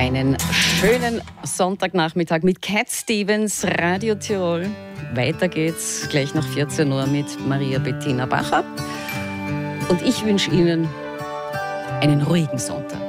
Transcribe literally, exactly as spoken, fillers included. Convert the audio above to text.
Einen schönen Sonntagnachmittag mit Cat Stevens, Radio Tirol. Weiter geht's gleich nach vierzehn Uhr mit Maria Bettina Bacher. Und ich wünsche Ihnen einen ruhigen Sonntag.